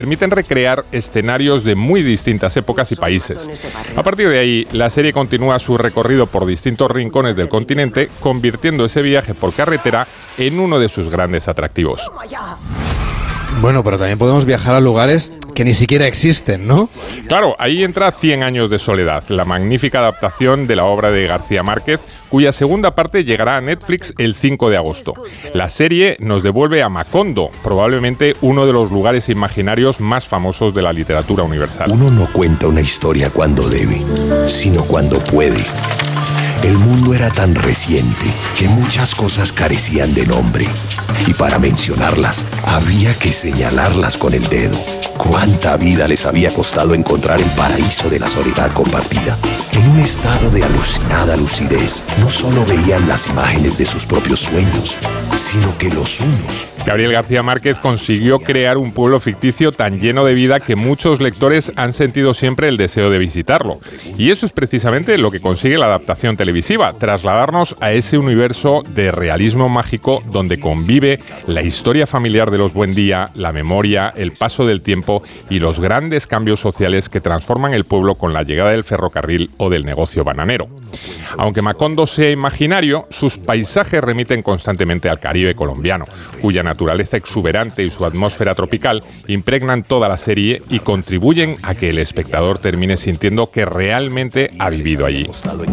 permiten recrear escenarios de muy distintas épocas y países. A partir de ahí, la serie continúa su recorrido por distintos rincones del continente, convirtiendo ese viaje por carretera en uno de sus grandes atractivos. Bueno, pero también podemos viajar a lugares que ni siquiera existen, ¿no? Claro, ahí entra 100 años de soledad, la magnífica adaptación de la obra de García Márquez, cuya segunda parte llegará a Netflix el 5 de agosto. La serie nos devuelve a Macondo, probablemente uno de los lugares imaginarios más famosos de la literatura universal. Uno no cuenta una historia cuando debe, sino cuando puede. El mundo era tan reciente que muchas cosas carecían de nombre. Y para mencionarlas, había que señalarlas con el dedo. Cuánta vida les había costado encontrar el paraíso de la soledad compartida. En un estado de alucinada lucidez, no solo veían las imágenes de sus propios sueños, sino que los unos... Gabriel García Márquez consiguió crear un pueblo ficticio tan lleno de vida que muchos lectores han sentido siempre el deseo de visitarlo. Y eso es precisamente lo que consigue la adaptación televisiva, trasladarnos a ese universo de realismo mágico donde convive la historia familiar de los Buendía, la memoria, el paso del tiempo y los grandes cambios sociales que transforman el pueblo con la llegada del ferrocarril o del negocio bananero. Aunque Macondo sea imaginario, sus paisajes remiten constantemente al Caribe colombiano, cuya naturaleza exuberante y su atmósfera tropical impregnan toda la serie y contribuyen a que el espectador termine sintiendo que realmente ha vivido allí.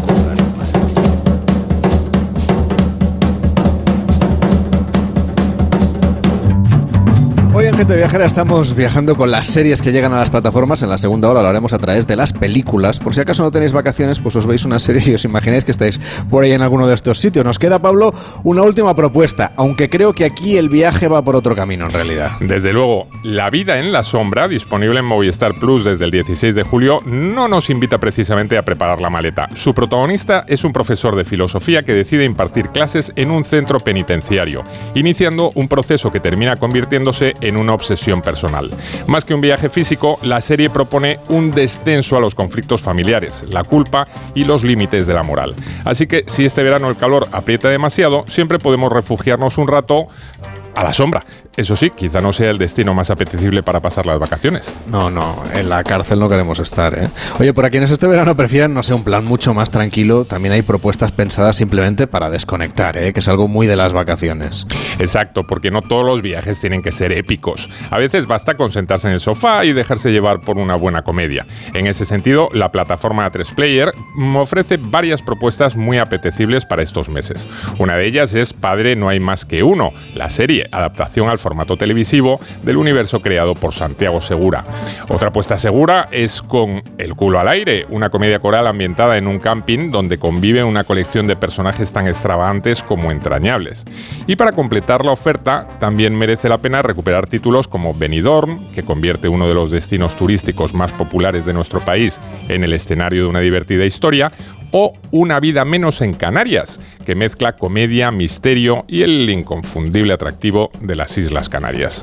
Hoy en Gente Viajera estamos viajando con las series que llegan a las plataformas. En la segunda hora lo haremos a través de las películas. Por si acaso no tenéis vacaciones, pues os veis una serie y os imagináis que estáis por ahí en alguno de estos sitios. Nos queda, Pablo, una última propuesta, aunque creo que aquí el viaje va por otro camino en realidad. Desde luego, La vida en la sombra, disponible en Movistar Plus desde el 16 de julio, no nos invita precisamente a preparar la maleta. Su protagonista es un profesor de filosofía que decide impartir clases en un centro penitenciario, iniciando un proceso que termina convirtiéndose en una obsesión personal. Más que un viaje físico, la serie propone un descenso a los conflictos familiares, la culpa y los límites de la moral. Así que si este verano el calor aprieta demasiado, siempre podemos refugiarnos un rato a la sombra. Eso sí, quizá no sea el destino más apetecible para pasar las vacaciones. No, en la cárcel no queremos estar, ¿eh? Oye, para quienes este verano prefieran, no sé, un plan mucho más tranquilo, también hay propuestas pensadas simplemente para desconectar, ¿eh? Que es algo muy de las vacaciones. Exacto, porque no todos los viajes tienen que ser épicos. A veces basta con sentarse en el sofá y dejarse llevar por una buena comedia. En ese sentido, la plataforma A3 Player ofrece varias propuestas muy apetecibles para estos meses. Una de ellas es Padre no hay más que uno, la serie, adaptación al formato televisivo del universo creado por Santiago Segura. Otra apuesta segura es con El culo al aire, una comedia coral ambientada en un camping donde convive una colección de personajes tan extravagantes como entrañables. Y para completar la oferta, también merece la pena recuperar títulos como Benidorm, que convierte uno de los destinos turísticos más populares de nuestro país en el escenario de una divertida historia, o Una vida menos en Canarias, que mezcla comedia, misterio y el inconfundible atractivo de las Islas Canarias.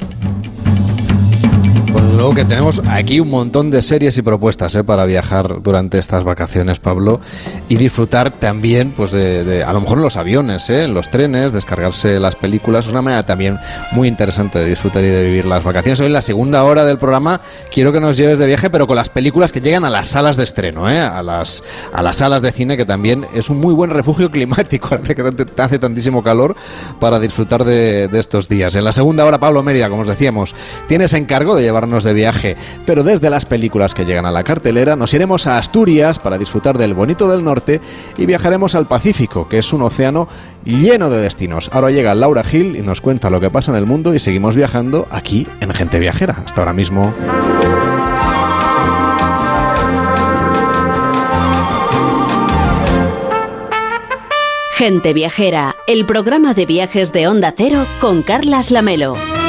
Pues luego que tenemos aquí un montón de series y propuestas para viajar durante estas vacaciones, Pablo, y disfrutar también, pues a lo mejor en los aviones, en los trenes, descargarse las películas. Es una manera también muy interesante de disfrutar y de vivir las vacaciones. Hoy en la segunda hora del programa quiero que nos lleves de viaje, pero con las películas que llegan a las salas de estreno, a las salas de cine, que también es un muy buen refugio climático, que te hace tantísimo calor, para disfrutar de estos días. En la segunda hora, Pablo Mérida, como os decíamos, tienes encargo de llevarnos de viaje, pero desde las películas que llegan a la cartelera nos iremos a Asturias para disfrutar del bonito del norte y viajaremos al Pacífico, que es un océano lleno de destinos. Ahora llega Laura Gil y nos cuenta lo que pasa en el mundo y seguimos viajando aquí en Gente Viajera. Hasta ahora mismo. Gente Viajera, el programa de viajes de Onda Cero con Carlas Lamelo.